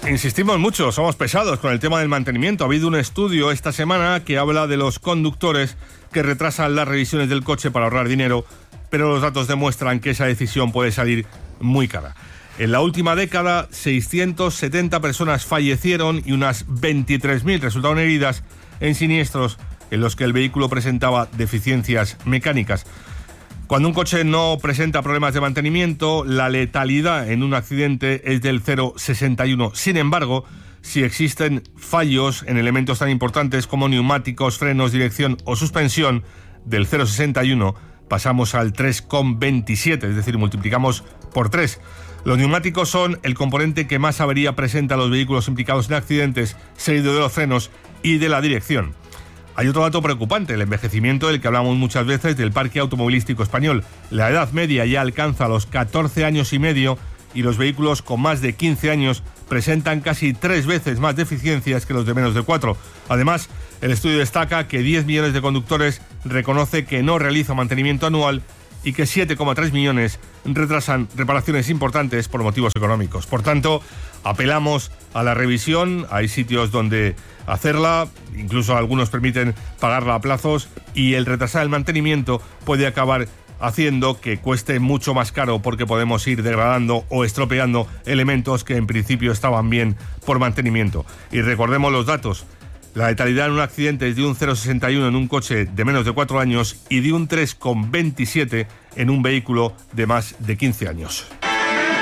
Insistimos mucho, somos pesados con el tema del mantenimiento. Ha habido un estudio esta semana que habla de los conductores que retrasan las revisiones del coche para ahorrar dinero, pero los datos demuestran que esa decisión puede salir muy cara. En la última década, 670 personas fallecieron y unas 23.000 resultaron heridas en siniestros en los que el vehículo presentaba deficiencias mecánicas. Cuando un coche no presenta problemas de mantenimiento, la letalidad en un accidente es del 0,61. Sin embargo, si existen fallos en elementos tan importantes como neumáticos, frenos, dirección o suspensión, del 0,61 pasamos al 3,27, es decir, multiplicamos por 3. Los neumáticos son el componente que más avería presenta a los vehículos implicados en accidentes, seguido de los frenos y de la dirección. Hay otro dato preocupante, el envejecimiento del que hablamos muchas veces del parque automovilístico español. La edad media ya alcanza los 14 años y medio y los vehículos con más de 15 años presentan casi 3 veces más deficiencias que los de menos de 4. Además, el estudio destaca que 10 millones de conductores reconoce que no realiza mantenimiento anual y que 7,3 millones retrasan reparaciones importantes por motivos económicos. Por tanto, apelamos a la revisión. Hay sitios donde hacerla, incluso algunos permiten pagarla a plazos, y el retrasar el mantenimiento puede acabar haciendo que cueste mucho más caro porque podemos ir degradando o estropeando elementos que en principio estaban bien por mantenimiento. Y recordemos los datos. La letalidad en un accidente es de un 0,61 en un coche de menos de 4 años y de un 3,27 en un vehículo de más de 15 años.